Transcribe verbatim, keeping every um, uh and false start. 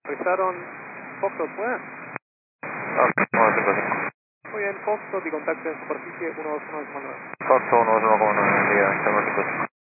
Revisaron Foxtrot, ¿pueden? Ok, uno cinco cinco. Muy bien, Foxtrot y contacto en superficie uno dos uno coma nueve. Foxtrot uno dos uno coma nueve, diga, tengo cinco cinco.